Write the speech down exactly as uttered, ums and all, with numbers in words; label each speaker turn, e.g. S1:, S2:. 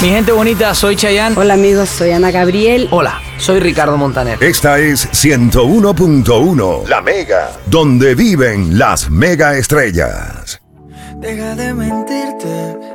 S1: Mi gente bonita, soy Chayanne.
S2: Hola amigos, soy Ana Gabriel.
S1: Hola, soy Ricardo Montaner.
S3: Esta es ciento uno punto uno, La Mega, donde viven las mega estrellas.
S4: Deja de mentirte.